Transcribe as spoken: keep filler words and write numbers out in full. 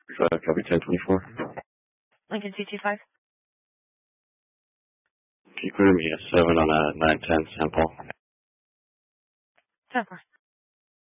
Uh, copy ten twenty-four. Lincoln C T five. Can you clear me a seven on a nine ten sample? ten four.